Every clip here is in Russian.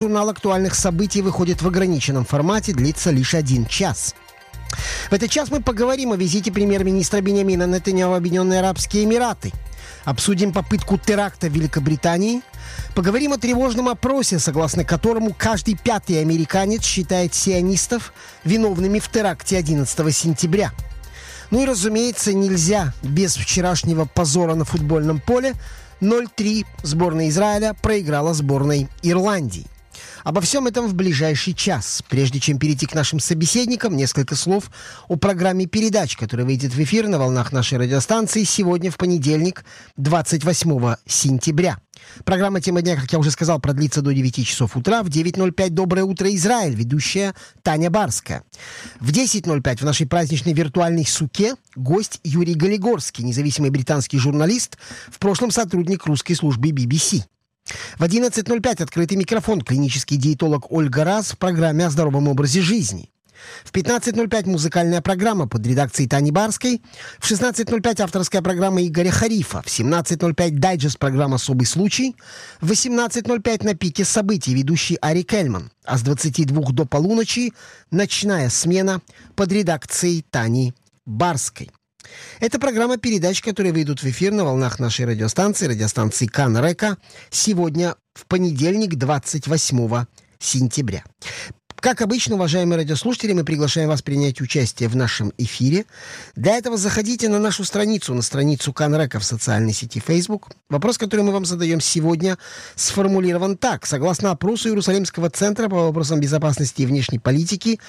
журнал актуальных событий выходит в ограниченном формате, длится лишь 1 час. В этот час мы поговорим о визите премьер-министра Биньямина Нетаньяху в Объединенные Арабские Эмираты. Обсудим попытку теракта в Великобритании. Поговорим о тревожном опросе, согласно которому каждый 5-й американец считает сионистов виновными в теракте 11 сентября. Ну и, разумеется, нельзя без вчерашнего позора на футбольном поле. 0-3 сборная Израиля проиграла сборной Ирландии. Обо всем этом в ближайший час. Прежде чем перейти к нашим собеседникам, несколько слов о программе передач, которая выйдет в эфир на волнах нашей радиостанции сегодня, в понедельник, 28 сентября. Программа «Тема дня», как я уже сказал, продлится до 9 часов утра. В 9:05 «Доброе утро, Израиль», ведущая Таня Барская. В 10:05 в нашей праздничной виртуальной суке гость Юрий Галигорский, независимый британский журналист, в прошлом сотрудник русской службы BBC. В 11:05 открытый микрофон, клинический диетолог Ольга Раз в программе о здоровом образе жизни. В 15:05 музыкальная программа под редакцией Тани Барской. В 16:05 авторская программа Игоря Харифа. В 17:05 дайджест программа «Особый случай». В 18:05 на пике событий ведущий Ари Кельман. А с 22 до полуночи ночная смена под редакцией Тани Барской. Это программа передач, которые выйдут в эфир на волнах нашей радиостанции Кан Река, сегодня в понедельник, 28 сентября. Как обычно, уважаемые радиослушатели, мы приглашаем вас принять участие в нашем эфире. Для этого заходите на нашу страницу, на страницу Кан Река в социальной сети Facebook. Вопрос, который мы вам задаем сегодня, сформулирован так. Согласно опросу Иерусалимского центра по вопросам безопасности и внешней политики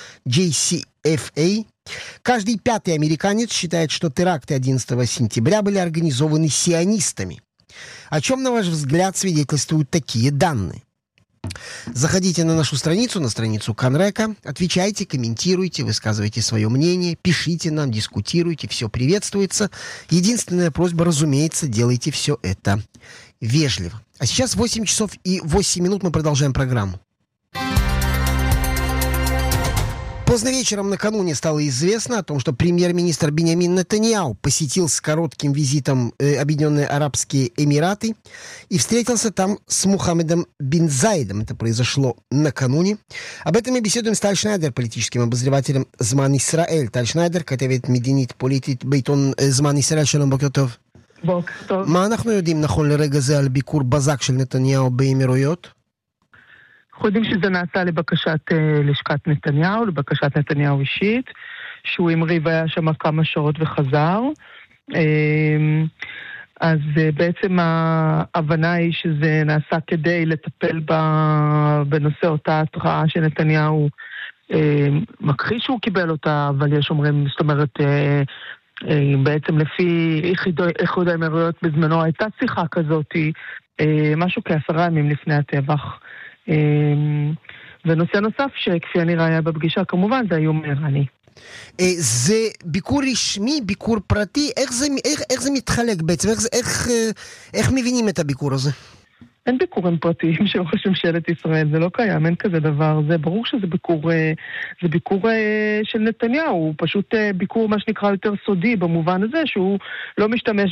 JCFA, каждый 5-й американец считает, что теракты 11 сентября были организованы сионистами. О чем, на ваш взгляд, свидетельствуют такие данные? Заходите на нашу страницу, на страницу Канрека, отвечайте, комментируйте, высказывайте свое мнение, пишите нам, дискутируйте, все приветствуется. Единственная просьба, разумеется, делайте все это вежливо. А сейчас 8 часов и 8 минут, мы продолжаем программу. Поздно вечером накануне стало известно о том, что премьер-министр Биньямин Нетаньяху посетил с коротким визитом Объединенные Арабские Эмираты и встретился там с Мухаммедом бин Заидом. Это произошло накануне. Об этом мы беседуем с Таль Шнайдер, политическим обозревателем Зман Исраэль. Таль Шнайдер, כתבת מדינית פוליטית בעיתון זמן ישראל. שלום, בוקר טוב. בוקר טוב. מה אנחנו יודעים נכון לרגע זה על ביקור בזק של נתניהו באמירויות? אנחנו יודעים שזה נעשה לבקשת לשכת נתניהו, לבקשת נתניהו אישית, שהוא עם ריב היה שם כמה שעות וחזר. אז בעצם ההבנה היא שזה נעשה כדי לטפל בנושא אותה התראה שנתניהו מכחיש שהוא קיבל אותה, אבל יש אומרים, זאת אומרת, בעצם לפי איחוד האמירויות בזמנו הייתה שיחה כזאת, משהו כ10 ימים לפני הטבח. ונושא נוסף שכפי הנראה היה בפגישה כמובן זה האיום האיראני. זה ביקור רשמי, ביקור פרטי, איך זה מתחלק בעצם? איך מבינים את הביקור הזה? אין ביקורים פרטיים של ראש ממשלת ישראל, זה לא קיים, אין כזה דבר, זה ברור שזה ביקור של נתניהו, הוא פשוט ביקור מה שנקרא יותר סודי במובן הזה שהוא לא משתמש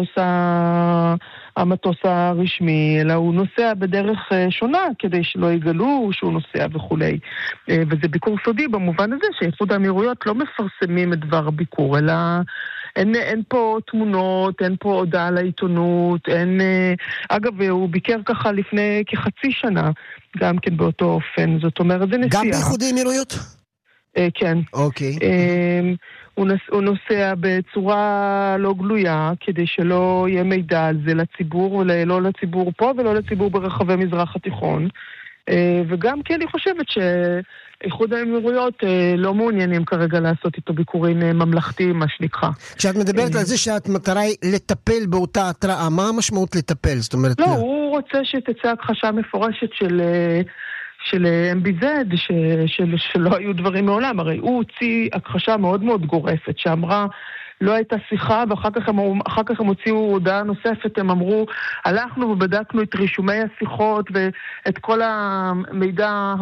המטוס הרשמי, אלא הוא נוסע בדרך שונה כדי שלא יגלו שהוא נוסע וכולי. וזה ביקור סודי במובן הזה שאיחוד האמירויות לא מפרסמים את דבר הביקור, אלא אין פה תמונות, אין פה הודעה לעיתונות, אגב, הוא ביקר ככה לפני כחצי שנה, גם כן באותו אופן, זאת אומרת, זה נסיעה. גם באיחוד האמירויות? כן. אוקיי. הוא נוסע בצורה לא גלויה, כדי שלא יהיה מידע על זה לציבור, לא לציבור פה ולא לציבור ברחבי מזרח התיכון. וגם כי אני חושבת שאיחוד האמירויות לא מעוניינים כרגע לעשות איתו ביקורים ממלכתיים, מה שנקרא. כשאת מדברת על זה שהמטרה היא לטפל באותה התראה, מה המשמעות לטפל? זאת אומרת... לא, הוא רוצה שתצא הכחשה מפורשת של MBZ, שלא היו דברים מעולם. הרי הוא הוציא הכחשה מאוד מאוד גורפת, שאמרה לא הייתה שיחה, ואחר כך הם הוציאו הודעה נוספת, הם אמרו, הלכנו ובדקנו את רישומי השיחות ואת כל המידע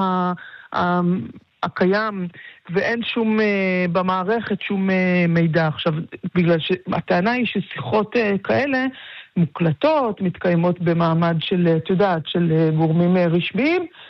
הקיים, ואין שום במערכת שום מידע. עכשיו, בגלל שהטענה היא ששיחות כאלה מוקלטות, מתקיימות במעמד של, את יודעת, של גורמים רשמיים,